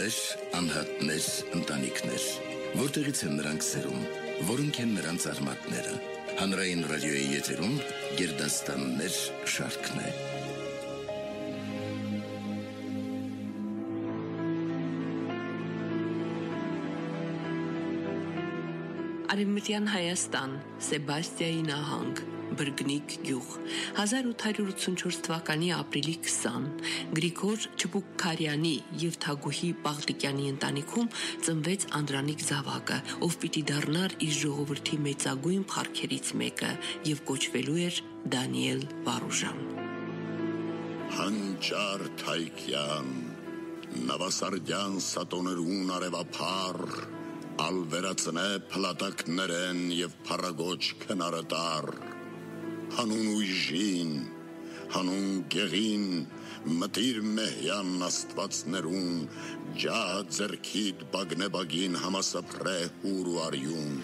Անձինքներ, անհատներ, ընտանիքներ, որտեղից են նրանք սերում, որոնք են նրանց արմատները։ Հանրային ռադիոյի եթերում Գերդաստաններ շարքն է։ Արևմտյան Հայաստան, Սեբաստիայի նահանգ, Բրգնիկ գյուղ, 1884 թվականի ապրիլի 20, Գրիգոր Չպուկքարյանի և Թագուհի Պաղլիկյանի ընտանիքում ծնվեց Անդրանիկ Զավակը, ով պիտի դառնար իր ժողովրդի մեծագույն փառքերից մեկը և կոչվելու էր Դանիել Վարուժան։ Հանճար Թայքյան, Նավասարդյան սատոներուն արևափառ, Ալվերացնե փլատակներեն և փառագոչ քնարատար, հանուն ուժին, հանուն գեղին, մտիր մեհյան աստվածներուն, ջահ ձերքիդ բագնեբագին համասապրե հուր ու արյուն։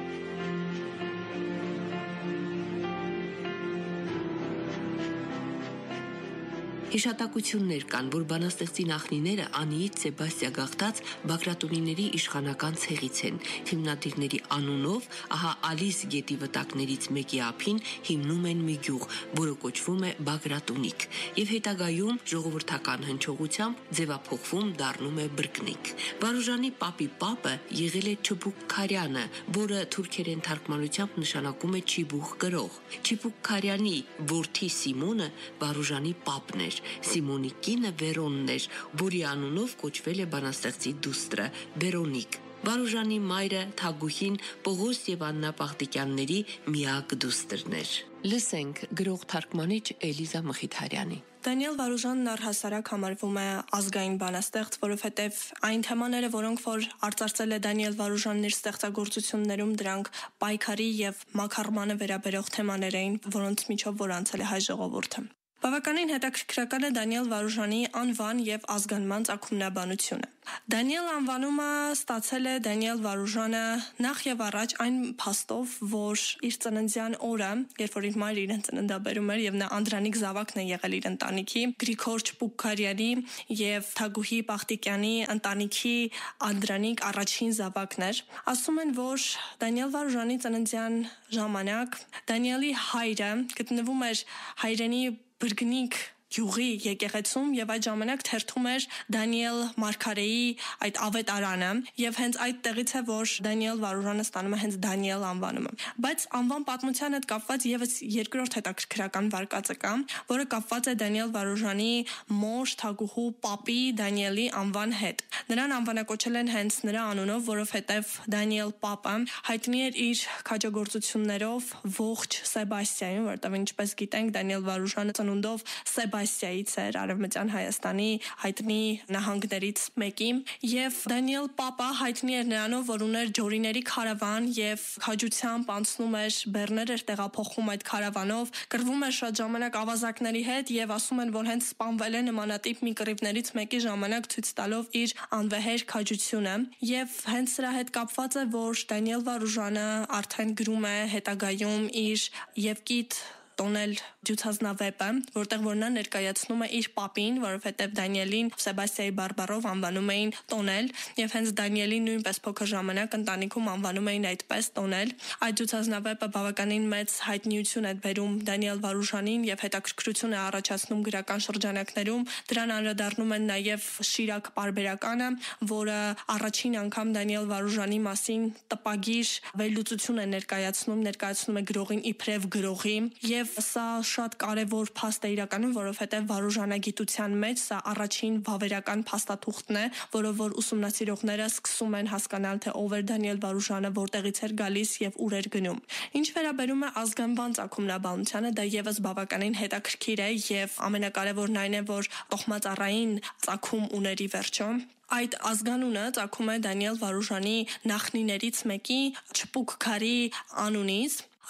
Հիշատակություններ կան, որ բանաստեղծի նախնիները Անիից Սեբաստիա գաղթած Բագրատունիների իշխանական ցեղից են։ Հիմնադիրների անունով ահա Ալիս գետի վտակներից մեկի ափին հիմնում են մի գյուղ, որը կոչվում է Բագրատունիկ, եւ հետագայում ժողովրդական հնչողությամբ ձևափոխվում դառնում է Բրգնիկ։ Վարուժանի պապի պապը եղել է Չպուկքարյանը, որը թուրքերեն թարգմանությամբ նշանակում է Չիբուխ գրող։ Չպուկքարյանի որդի Սիմոնը Վարուժանի պապն էր։ Սիմոնի կինը Վերոնն էր, որի անունով կոչվել է բանաստեղծի դուստրը Վերոնիկ։ Վարուժանի մայրը Թագուհին Պողոս և Աննա Պաղտիկյանների միակ դուստրն էր։ Լսենք գրող թարգմանիչ Էլիզա Մխիթարյանի։ Դանիել Վարուժանն առհասարակ համարվում է ազգային բանաստեղծ, որովհետև այն թեմաները, որոնք որ արծարծել է Դանիել Վարուժանն իր ստեղծագործություններում, դրանք պայքարի եւ մաքարմանը վերաբերող թեմաներ էին, որոնց միջով որ անցել է հայ ժողովուրդը։ Բավականին հետաքրքրական է Դանիել Վարուժանի անվան եւ ազգանման ծագումնաբանությունը։ Դանիել անվանումը ստացել է Դանիել Վարուժանը նախ եւ առաջ այն փաստով, որ իր ծննդյան օրը, երբ որ իր մայրը իրեն ծննդաբերում էր եւ նա Անդրանիկ Զավակն է եղել իր ընտանիքի, Գրիգոր Չպուկքարյանի եւ Թագուհի Պաղտիկյանի ընտանիքի Անդրանիկ առաջին Զավակն էր։ Ասում են, որ Դանիել Վարուժանի ծննդյան ժամանակ Դանիելի հայրը գտնվում էր հայրենի Բրգնիկ գյուղի եկեղեցում եւ այդ ժամանակ թերթում էր Դանիել Մարգարեի այդ ավետարանը եւ հենց այդ տեղից է որ Դանիել Վարուժանը ստանում է հենց Դանիել անվանումը։ Բայց անվան պատմության հետ կապված եւս երկրորդ հետաքրքրական վարկածը կա, որը կապված է Դանիել Վարուժանի մոր Թագուհու պապի Դանիելի անվան հետ։ Նրան անվանակոչել են հենց նրա անունով, որովհետեւ Դանիել պապը հայտնի էր իր քաջագործություններով ողջ Սեբաստիայում, որտեղ ինչպես գիտենք Դանիել Վարուժանը ծնունդով Սեբաստիայից էր, Արևմտյան Հայաստանի հայտնի նահանգներից մեկի, եւ Դանիել պապը հայտնի էր նրանով, որ ուներ ջորիների քարավան եւ քաջությամբ անցնում էր, բեռներ էր տեղափոխում այդ քարավանով, կռվում էր շատ ժամանակ ավազակների հետ եւ ասում են, որ հենց սպանվել է նմանատիպ մի կռիվներից մեկի ժամանակ ցույց տալով իր անվեհեր քաջությունը եւ հենց սրա հետ կապված է, որ Դանիել Վարուժանը արդեն գրում է հետագայում իր Եվկիտ տոնել ջութազնավեպը, որտեղ որ նա ներկայացնում է իր պապին, որովհետև Դանիելին Սեբաստիայի բարբառով անվանում էին տոնել, եւ հենց Դանիելին նույնպես փոքր ժամանակ ընտանիքում անվանում էին այդպես տոնել։ Այդ ջութազնավեպը բավականին մեծ հայտնիություն է բերում Դանիել Վարուժանին եւ հետաքրքրություն է առաջացնում գրական շրջանակներում։ Դրան անդրադառնում են նաեւ Շիրակ պարբերականը, որը առաջին անգամ Դանիել Վարուժանի մասին տպագիր վերլուծություն է ներկայացնում է գրողին իբրև գրողի եւ սա շատ կարևոր փաստ է իրականում, որովհետև վարուժանագիտության մեջ սա առաջին վավերական փաստաթուղթն է, որով որ ուսումնասիրողները սկսում են հասկանալ, թե ով էր Դանիել Վարուժանը, որտեղից էր գալիս եւ ուր էր գնում։ Ինչ վերաբերում է ազգանվան ծագումնաբանությանը, դա եւս բավականին հետաքրքիր է եւ ամենակարևորն այն է, որ տոհմածառային ծագում ուների վերջո։ Այդ ազգանունը ծագում է Դանիել Վարուժանի նախնիներից մեկի Չպուկքարի անունից։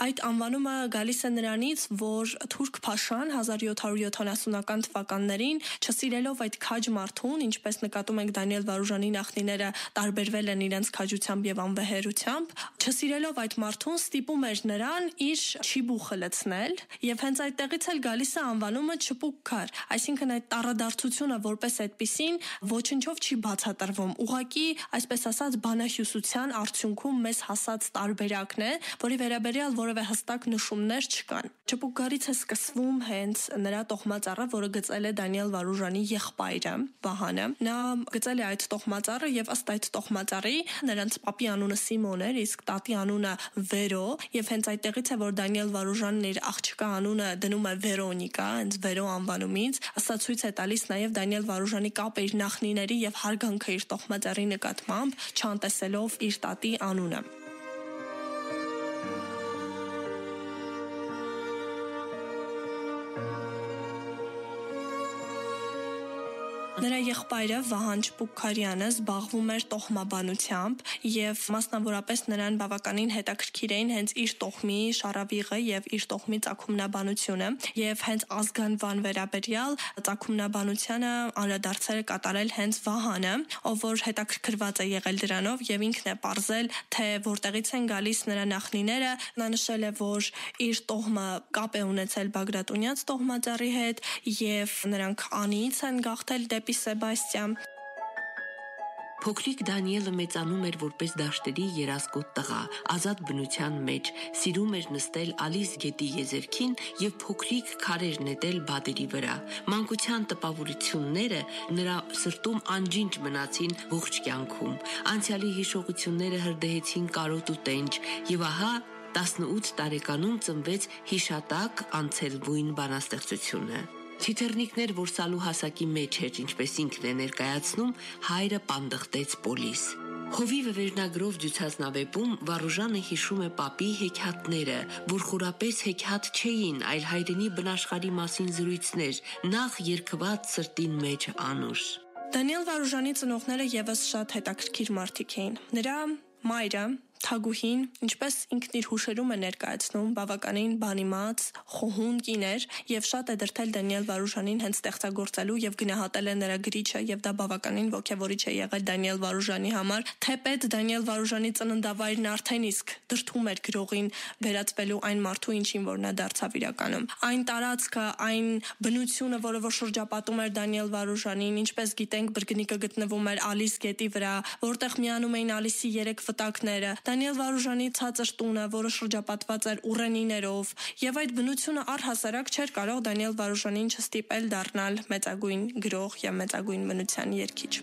Այդ անվանումը գալիս է նրանից, որ թուրք փաշան 1770-ական թվականներին չսիրելով այդ քաջ մարդուն, ինչպես նկատում ենք Դանիել Վարուժանի նախնիները տարբերվել են իրենց քաջությամբ եւ անվեհերությամբ, չսիրելով այդ մարդուն ստիպում էր նրան իր չիբուխը լցնել եւ հենց այդտեղից էլ գալիս է անվանումը չպուկ քար, այսինքն այդ տառադարձությունը որպես այդպիսին ոչնչով չի բացատրվում, ուղղակի այսպես ասած բանահյուսության արդյունքում մեզ հասած տարբերակն է, որի վերաբերյալ որևէ հստակ նշումներ չկան։ Չպուկ քարից է սկսվում հենց նրա տոհմածառը, որը գծել է Դանիել Վարուժանի եղբայրը Վահանը։ Նա գծել է այդ տոհմածառը եւ ըստ այդ տոհմածառի նրանց պապի անունը Սիմոն էր, իսկ տատի անունը Վերո, եւ հենց այդտեղից է որ Դանիել Վարուժանն իր աղջկա անունը դնում է Վերոնիկա, հենց Վերո անվանումից։ Սա ցույց է տալիս նաեւ Դանիել Վարուժանի կապը իր նախնիների եւ հարգանքը իր տոհմածառի նկատմամբ, չանտեսելով իր տատի անունը։ Նրա եղբայրը Վահան Չպուկքարյանը զբաղվում էր տոհմաբանությամբ եւ մասնավորապես նրան բավականին հետաքրքիր էին հենց իր տոհմի շարավիղը եւ իր տոհմի ծագումնաբանությունը եւ հենց ազգանվան վերաբերյալ ծագումնաբանությանը անդրադարձել է կատարել հենց Վահանը, ով որ հետաքրքրված է եղել դրանով եւ ինքն է ողրզել թե որտեղից են գալիս նրա նախնիները։ Նա նշել է, որ իր տոհմը կապ է ունեցել Բագրատունյաց տոհմածառի հետ եւ նրանք անիից են գաղթել դեպի Սեբաստիան։ Փոքրիկ Դանիելը մեծանում էր որպես դաշտերի երազկոտ տղա, ազատ բնության մեջ, սիրում էր նստել Ալիս գետի եզերքին եւ փոքրիկ քարեր նետել բադերի վրա։ Մանկության տպավորությունները նրա սրտում անջինջ մնացին ողջ կյանքում։ Անցյալի հիշողությունները հրդեհեցին կարոտ ու տենչ եւ ահա 18 տարեկանում ծնվեց հիշատակ անցելվույն բանաստեղծությունը։ Թիթեռնիկներ, որ սալու հասակի մեջ էր, ինչպես ինքն է ներկայացնում, հայրը պանդխտեց պոլիս։ Հովիվը վերնագրով ջուցած նավեպում Վարուժանը հիշում է պապի հեքիաթները, որ խորապես հեքիաթ չէին, այլ հայրենի բնաշխարհի մասին զրույցներ, նախ երգված սրտին մեջ անուշ։ Դանիել Վարուժանի ծնողները եւս շատ հետաքրքիր մարդիկ էին։ Նրա մայրը Թագուհին, ինչպես ինքն իր հուշերում է ներկայացնում, բավականին բանիմաց, խոհուն կին էր եւ շատ է դրթել Դանիել Վարուժանին հենց ստեղծագործելու եւ գնահատել է նրա գրիչը եւ դա բավականին ոգևորիչ է եղել Դանիել Վարուժանի համար, թեպետ Դանիել Վարուժանի ծննդավայրն արդեն իսկ դրթում էր գրողին վերածվելու այն մարդու, ինչին որ նա դարձավ իրականում։ Այն տարածքը, այն բնությունը, որը որ շրջապատում էր Դանիել Վարուժանին, ինչպես գիտենք, բրգնիկը գտնվում էր Ալիս գետի վրա, որտեղ միանում էին Ալիսի 3 վտակները։ Դանիել Վարուժանի ցածր տունը, որը շրջապատված էր ուռենիներով, եւ այդ բնությունը առհասարակ չէր կարող Դանիել Վարուժանին չստիպել դառնալ մեծագույն գրող եւ մեծագույն բնության երգիչ։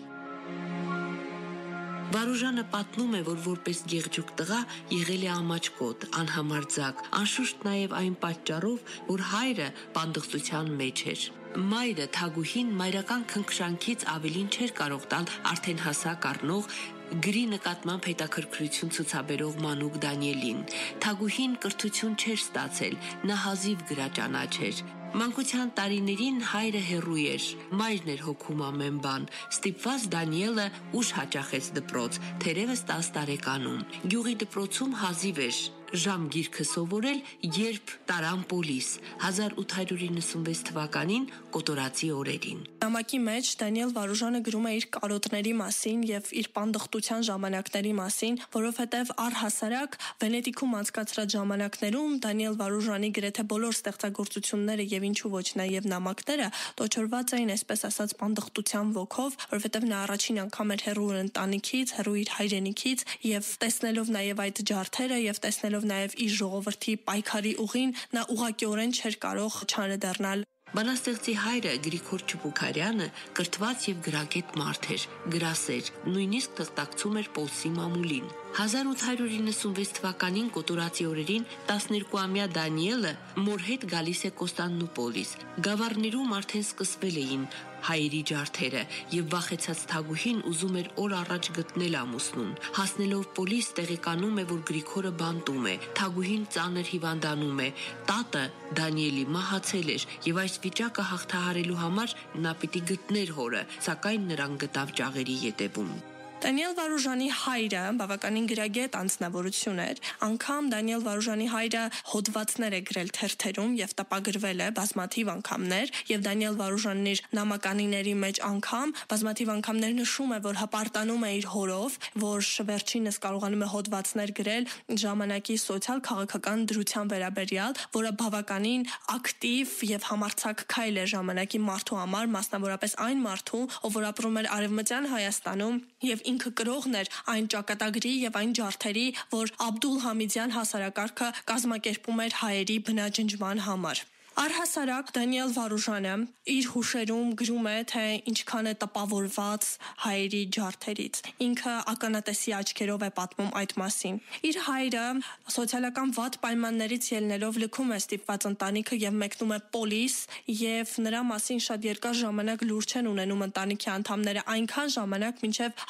Վարուժանը պատմում է, որ որպես գեղջուկ տղա եղել է ամաչկոտ, անհամարձակ, անշուշտ նաև այն պատճառով, որ հայրը պանդխտության մեջ էր։ Մայրը Թագուհին մայրական քնքշանքից ավելին չէր կարող տալ արդեն հասակ առնող գրի նկատմամբ հետաքրքրություն ցուցաբերող մանուկ Դանիելին։ Թագուհին կրթություն չէր ստացել, նա հազիվ գրաճանաչ էր։ Մանկության տարիներին հայրը հեռու էր, մայրն էր հոգում ամեն բան։ Ստիպված Դանիելը ուշ հաճախեց դպրոց, թերևս 10 տարեկանում։ Գյուղի դպրոցում հազիվ էր ժամ գիրքը սովորել, երբ տարան պոլիս 1896 թվականին կոտորածի օրերին։ Նամակի մեջ Դանիել Վարուժանը գրում է իր կարոտների մասին եւ իր պանդխտության ժամանակների մասին, որովհետեւ առհասարակ Վենետիկում անցկացրած ժամանակներում Դանիել Վարուժանի գրեթե բոլոր ստեղծագործությունները եւ ինչու ոչ նաեւ նամակները տոչորված էին այսպես ասած պանդխտության ոգով, որովհետեւ նա առաջին անգամ էր հեռու ընտանիքից, հեռու իր հայրենիքից եւ տեսնելով նաեւ այդ ջարդերը եւ տեսնելով նաեւ իր ժողովրդի պայքարի ուղին, նա ուղղակիորեն չէր կարող չանդրադառնալ։ Բանաստեղծի հայրը Գրիգոր Չպուկարյանը կրթված եւ գրագետ մարդ էր, գրասեր, նույնիսկ թղթակցում էր Պոլսի մամուլին։ 1896 թվականին կոտորածի օրերին 12-ամյա Դանիելը մոր հետ գալիս է Կոստանդնուպոլիս։ Գավառներում արդեն սկսվել էին հայերի ջարդերը եւ վախեցած Թագուհին ուզում էր օր առաջ գտնել ամուսնուն։ Հասնելով Պոլիս տեղեկանում է, որ Գրիգորը բանտում է, Թագուհին ծանր հիվանդանում է, տատը Դանիելի մահացել էր եւ այս վիճակը հաղթահարելու համար նա պիտի գտներ հորը, սակայն նրան գտավ ճաղերի ետևում։ Դանիել Վարուժանի հայրը բավականին գրագետ անձնավորություն էր, անգամ Դանիել Վարուժանի հայրը հոդվածներ է գրել թերթերում եւ տպագրվել է բազմաթիվ անգամներ եւ Դանիել Վարուժանն իր նամականիների մեջ անգամ բազմաթիվ անգամներ նշում է, որ հպարտանում է իր հորով, որ վերջինս կարողանում է հոդվածներ գրել ժամանակի սոցիալ-քաղաքական դրության վերաբերյալ, որը բավականին ակտիվ եւ համարձակ քայլ է ժամանակի մարդու համար, մասնավորապես այն մարդու, ով որ ապրում էր Արևմտյան Հայաստանում եւ ինքը կրողն էր այն ճակատագրի եւ այն ջարդերի, որ Աբդուլ Համիդյան հասարակարգը կազմակերպում էր հայերի բնաջնջման համար։ Առհասարակ Դանիել Վարուժանը իր հուշերում գրում է, թե ինչքան է տպավորված հայերի ջարդերից։ Ինքը ականատեսի աչքերով է պատմում այդ մասին։ Իր հայրը սոցիալական վատ պայմաններից ելնելով լքում է ստիպված ընտանիքը եւ մեկնում է պոլիս եւ նրա մասին շատ երկար ժամանակ լուր չեն ունենում ընտանիքի անդամները, այնքան ժամանակ մինչեւ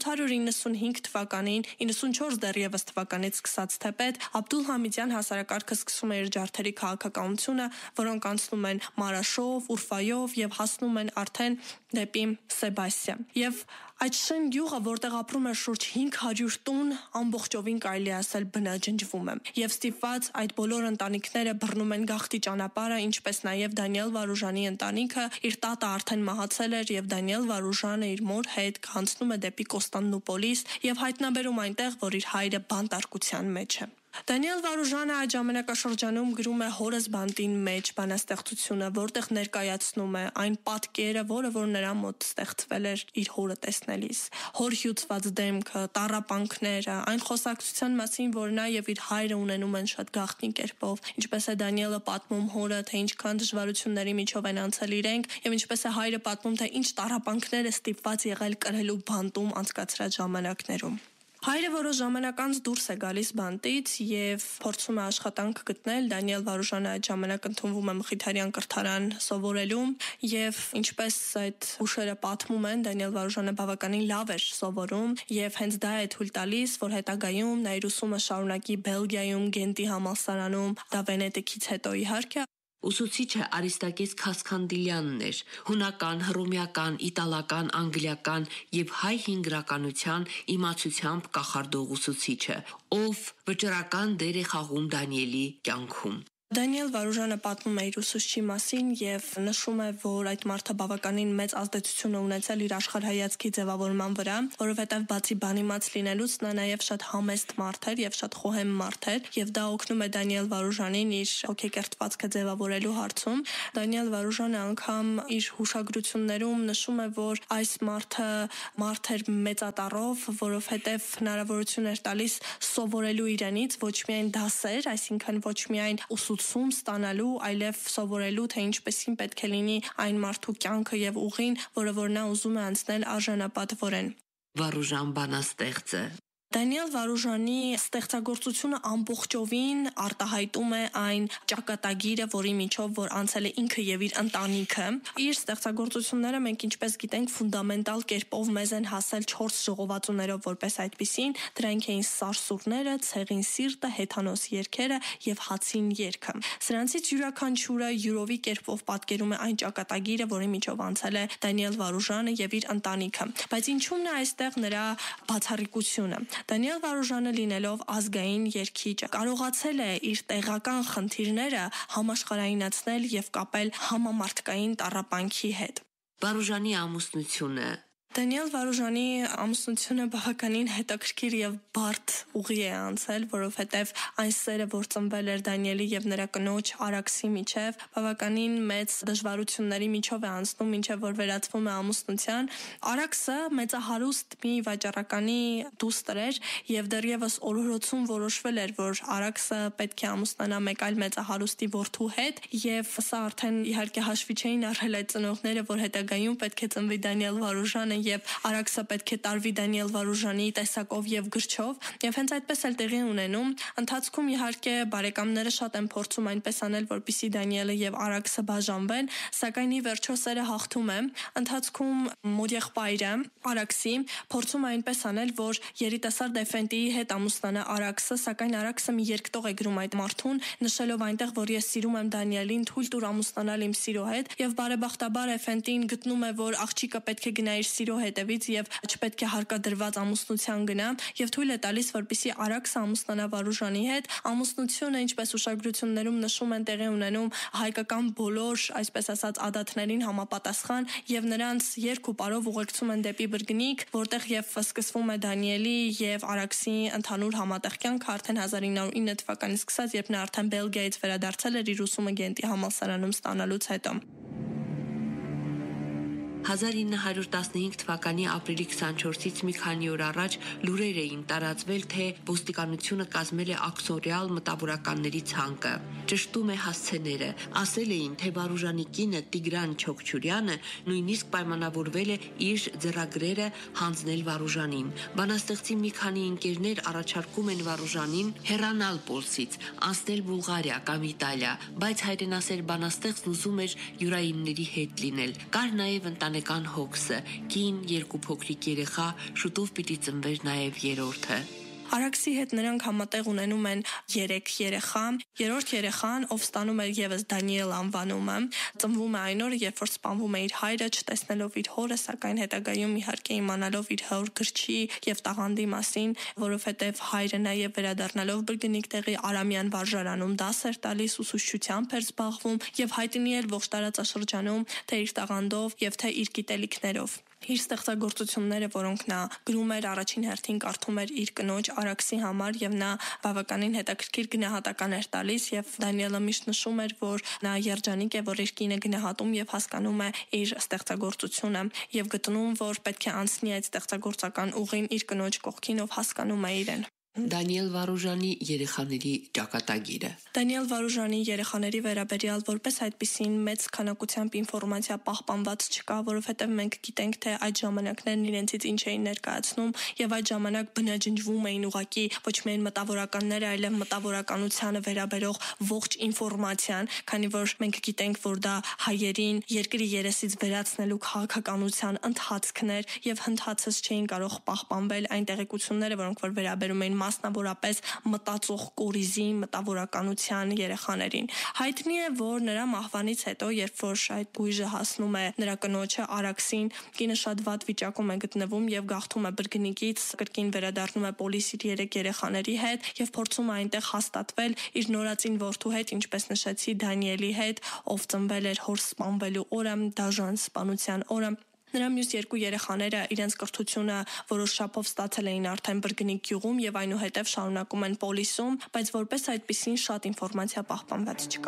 1895 թվականին 94 դեռևս թվականից սկսած թեպետ Աբդուլ Համիդյան հասարակարգը սկսում է իր ջարդերի քաղաքականությունը, որոնք անցնում են Մարաշով, Ուրֆայով եւ հասնում են արդեն դեպի Սեբաստիա։ Եվ այդ շեն գյուղը, որտեղ ապրում է շուրջ 500 տուն, ամբողջովին կարելի ասել բնաջնջվում է։ Եվ ստիպված այդ բոլոր ընտանիքները բռնում են գաղթի ճանապարհը, ինչպես նաեւ Դանիել Վարուժանի ընտանիքը, իր տատը արդեն մահացել էր եւ Դանիել Վարուժանը իր մոր հետ կանցնում է դեպի Կոստանդնուպոլիս եւ հայտնաբերում այնտեղ, որ իր հայրը բանտարկության մեջ է։ Դանիել Վարուժանը այդ ժամանակաշրջանում գրում է հորս բանտին մեջ բանաստեղծությունը, որտեղ ներկայացնում է այն պատկերը, որը որ նրա մոտ ստեղծվել էր իր հորը տեսնելիս։ Հոր հյուծված դեմքը, տառապանքները, այն խոսակցության մասին, որ նա եւ իր հայրը ունենում են շատ գաղտնի կերպով, ինչպես է Դանիելը պատմում հորը, թե ինչքան դժվարությունների միջով են անցել իրենք, եւ ինչպես է հայրը պատմում, թե ինչ տառապանքներ է ստիպված եղել կրելու բանտում անցկացրած ժամանակներում։ Հայրը որոշ ժամանակ անց դուրս է գալիս բանտից եւ փորձում է աշխատանք գտնել։ Դանիել Վարուժանը այդ ժամանակ ընդունվում է Մխիթարյան կրթարան սովորելու եւ ինչպես այդ հուշերը պատմում են, Դանիել Վարուժանը բավականին լավ էր սովորում եւ հենց դա է թույլ տալիս, որ հետագայում նա իր ուսումը շարունակի Բելգիայում, Գենտի համալսարանում, դա Վենետիկից հետո իհարկե։ Ուսուցիչը Արիստակես Քասքանդիլյանն էր, հունական, հռոմեական, իտալական, անգլիական եւ հայ հինգրականության իմացությամբ կախարդող ուսուցիչը, ով վճռական դեր է խաղում Դանիելի կյանքում։ Դանիել Վարուժանը պատմում է իր ուսուցչի մասին եւ նշում է, որ այդ մարդը բավականին մեծ ազդեցություն է ունեցել իր աշխարհայացքի ձևավորման վրա, որովհետեւ բացի բանիմաց լինելուց նա նաեւ շատ համեստ մարդ էր եւ շատ խոհեմ մարդ էր եւ դա օգնում է Դանիել Վարուժանին իր հոգեկերտվածքը ձևավորելու հարցում։ Դանիել Վարուժանը անգամ իր հուշագրություններում նշում է, որ այս մարդը մարդ էր մեծատառով, որովհետեւ հնարավորություն էր տալիս սովորելու իրենից ոչ միայն դասեր, այսինքն ոչ միայն ուսուցում ստանալու, այլև սովորելու, թե ինչպեսին պետք է լինի այն մարդու կյանքը եւ ուղին, որը որ նա ուզում է անցնել արժանապատվորեն։ Վարուժան բանաստեղծը Դանիել Վարուժանի ստեղծագործությունը ամբողջովին արտահայտում է այն ճակատագիրը, որի միջով որ անցել է ինքը եւ իր ընտանիքը։ Իր ստեղծագործությունները մենք ինչպես գիտենք ֆունդամենտալ կերպով մեզ են հասել 4 ժողովածուներով որպես այդպիսին, դրանք էին Սարսուռները, Ցեղին սիրտը, Հեթանոս երգերը եւ Հացին երգը։ Սրանցից յուրաքանչյուրը յուրովի կերպով պատկերում է այն ճակատագիրը, որի միջով անցել է Դանիել Վարուժանը եւ իր ընտանիքը։ Բայց ինչու՞մն է այստեղ նրա բացառիկությունը։ Դանիել Վարուժանը լինելով ազգային երգիչ կարողացել է իր տեղական խնդիրները համաշխարհայնացնել եւ կապել համամարտկային տառապանքի հետ։ Վարուժանի ամուսնությունը Դանիել Վարուժանի ամուսնությունը բավականին հետաքրքիր եւ բարդ ուղի է անցել, որովհետեւ այն սերը, որ ծնվել էր Դանիելի եւ նրա կնոջ Արաքսի միջև, բավականին մեծ դժվարությունների միջով է անցնում, ինչեւ որ վերածվում է ամուսնության։ Արաքսը մեծահարուստ մի վաճառականի դուստր էր եւ դեռևս օրորոցում որոշվել էր, որ Արաքսը պետք է ամուսնանա մեկ այլ մեծահարուստի որդու հետ եւ սա արդեն իհարկե հաշվի չէին առել այդ ծնողները, որ հետագայում պետք է ծնվի Դանիել Վարուժանը եւ Արաքսը պետք է տարվի Դանիել Վարուժանի տեսակով եւ գրչով եւ հենց այդպես էլ տեղի ունենում։ Ընթացքում իհարկե բարեկամները շատ են փորձում այնպես անել, որպեսզի Դանիելը եւ Արաքսը բաժանվեն, սակայն ի վերջո սերը հաղթում է։ Ընթացքում մոդեղբայրը Արաքսի փորձում է այնպես անել, որ երիտասարդ Էֆենդիի հետ ամուսնանա Արաքսը, սակայն Արաքսը մի երկտող է գրում այդ մարդուն, նշելով այնտեղ, որ ես սիրում եմ Դանիելին, թույլ տուր ամուսնանալ իմ սիրո հետ եւ բարեբախտաբար Էֆենդին գտնում է, որ աղջիկը պետք է գնա իր սիրո հորը հետևից եւ չպետք է հարկադրված ամուսնության գնա եւ թույլ է տալիս, որպեսզի Արաքսը ամուսնանա Վարուժանի հետ։ Ամուսնությունը, ինչպես ուշագրություններում նշում են, տեղի ունենում հայկական բոլոր, այսպես ասած, ադաթներին համապատասխան եւ նրանց երկ ու պարով ուղեկցում են դեպի Բրգնիկ, որտեղ եւ սկսվում է Դանիելի եւ Արաքսի ընդհանուր համատեղ կյանքը արդեն 1909 թվականից սկսած, երբ նա արդեն Բելգիայից վերադարձել էր իր ուսումը Գենտի համալսարանում ստանալուց հետո։ 1915 թվականի ապրիլի 24-ից մի քանի օր առաջ լուրեր էին տարածվել, թե ոստիկանությունը կազմել է ակսորիալ մտավորականների ցանկը։ Ճշտում է հասցեները, ասել էին, թե Վարուժանի կինը Տիգրան Չոքչուրյանը նույնիսկ պայմանավորվել է իր ձեռագրերը հանձնել Վարուժանին։ Բանաստեղծի մի քանի ընկերներ առաջարկում են Վարուժանին հեռանալ Պոլսից, անցնել Բուլղարիա կամ Իտալիա, բայց հայրենասեր բանաստեղծն ուզում էր յուրայինների հետ լինել։ Կար նաև ընտանեկան հոգսը, կին, երկու փոքրիկ երեխա, շուտով պիտի ծնվեր նաև երրորդը։ Արաքսի հետ նրանք համատեղ ունենում են 3 երեխա։ Երրորդ երեխան, ով ստանում էր եւս Դանիել անվանումը, ծնվում է այն օրը, երբ որ սպանվում է իր հայրը, չտեսնելով իր հորը, սակայն հետագայում իհարկե իմանալով իր հոր գրչի եւ տաղանդի մասին, որովհետեւ հայրը նաեւ վերադառնալով Բրգնիկ տեղի Արամյան վարժարանում դաս էր տալիս, ուսուցչությամբ էր զբաղվում եւ հայտնի էր ողջ տարածաշրջանում թե իր տաղանդով եւ թե իր գիտելիքներով։ Իր ստեղծագործությունները, որոնք նա գրում էր, առաջին հերթին կարդում էր իր կնոջ Արաքսի համար եւ նա բավականին հետաքրքիր գնահատական էր տալիս եւ Դանիելը միշտ նշում էր, որ նա երջանիկ է, որ իր կինը գնահատում եւ հասկանում է իր ստեղծագործությունը եւ գտնում, որ պետք է անցնի այդ ստեղծագործական ուղին իր կնոջ կողքին, ով հասկանում է իրեն։ Դանիել Վարուժանի երեխաների ճակատագիրը։ Դանիել Վարուժանի երեխաների վերաբերյալ որպես այդպիսին մեծ քանակությամբ ինֆորմացիա պահպանված չկա, որովհետև մենք գիտենք, թե այդ ժամանակներն իրենցից ինչ էին ներկայացնում եւ այդ ժամանակ բնաջնջվում էին ուղակի ոչ միայն մտավորականները, այլև մտավորականությանը վերաբերող ողջ ինֆորմացիան, քանի որ մենք գիտենք, որ դա հայերին երկրի երեսից վերացնելու քաղաքականության ընթացքն էր եւ հնդածս չէին կարող պահպանվել այն տեղեկությունները, որոնք որ վերաբերում էին մասնավորապես մտածող կորիզի մտավորականության երեխաներին։ Հայտնի է, որ նրա մահվանից հետո, երբ որ այդ բույժը հասնում է նրա կնոջը Արաքսին, կինը շատ վատ վիճակում է գտնվում եւ գաղթում է Բրգնիկից, կրկին վերադառնում է Պոլիս իր 3 երեխաների հետ եւ փորձում է այնտեղ հաստատվել իր նորածին որդու հետ, ինչպես նշեցի, Դանիելի հետ, ով ծնվել էր հոր սպանվելու օրը, դաժան սպանության օրը։ Նրա մյուս 2 երեխաները իրենց կրթությունը որոշ չափով ստացել էին արդեն Բրգնիկ գյուղում եւ այնուհետեւ շարունակում են Պոլիսում, բայց որպես այդպիսին շատ ինֆորմացիա պահպանված չկա։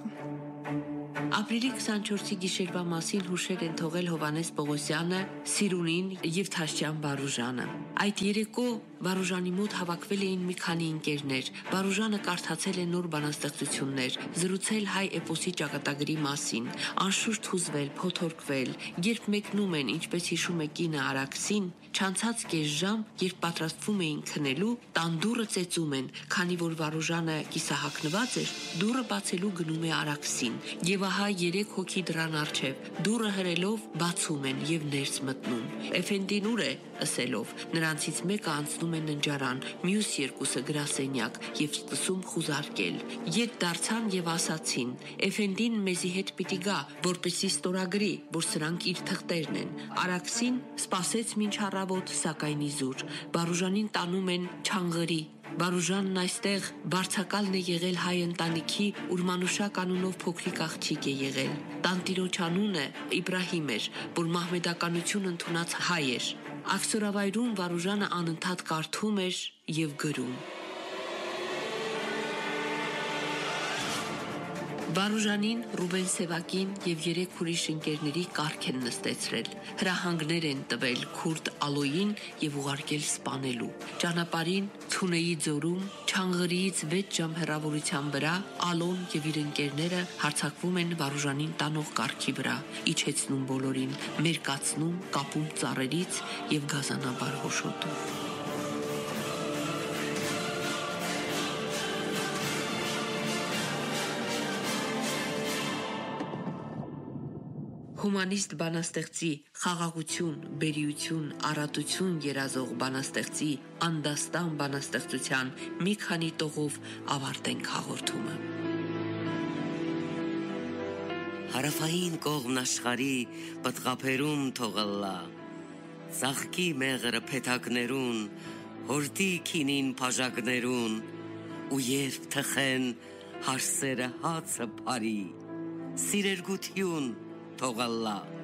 Ապրիլի 24-ի գիշերվա մասին հուշեր են թողել Հովանես Պողոսյանը, Սիրունին եւ Թաշյան Վարուժանը։ Այդ երեկո Վարուժանի մոտ հավաքվել էին մի քանի ընկերներ։ Վարուժանը կարդացել է նոր բանաստեղծություններ, զրուցել հայ էպոսի ճակատագրի մասին, անշուշտ հուզվել, փոթորկվել, երբ մեկնում են, ինչպես հիշում է կինը Արաքսին, չանցած կես ժամ, երբ պատրաստվում էին քնելու, տան դուռը ծեծում են, քանի որ Վարուժանը կիսահագնված էր, դուռը բացելու գնում է Արաքսին, եւ ահա 3 հոգի դրան առջև, դուռը հրելով բացում են եւ ներս մտնում։ Էֆենդին ուր է, ըսելով, նրանցից մեկը անցնում է ննջարան, մյուս 2-ը գրասենյակ եւ սկսում խուզարկել։ Ետ դարձան եւ ասացին. Էֆենդին մեզի հետ պիտի գա, որպեսզի ստորագրի, որ սրանք իր թղթերն են։ Արաքսին սպասեց մինչ առավոտ, սակայն իզուր։ Վարուժանին տանում են Չանգրի։ Վարուժանն այստեղ վարձակալն է եղել հայ ընտանիքի, ուր Մանուշակ անունով փոքրիկ աղջիկ է եղել։ Տանտիրոջ անունը Իբրահիմ էր, որ մահմեդականություն ընդունած հայ էր։ Աքսորավայրում Վարուժանը անընդհատ կարդում էր եւ գրում։ Վարուժանին, Ռուբեն Սևակին եւ 3 ուրիշ ընկերների կարգ են նստեցրել։ Հրահանգներ են տվել քուրդ Ալոյին եւ ուղարկել սպանելու։ Ճանապարհին Ցունեի ձորում Չանգրիից 6 ժամ հեռավորության վրա Ալոն եւ իր ընկերները հարձակվում են Վարուժանին տանող կարգի վրա, իջեցնում բոլորին, մերկացնում, կապում ծառերից եւ գազանաբար հոշոտում։ Հումանիստ բանաստեղծի, խաղաղություն, բերիություն, առատություն երազող բանաստեղծի, անդաստան բանաստեղծության մի քանի տողով ավարտենք հաղորդումը։ Հարավային կողմն աշխարհի պտղափերում թողալա, Ծաղկի մեղրը փեթակներուն, հորդի քինին բաժակներուն, ու երբ թխեն հարսերը հացը բարի, սիրերգություն թողալա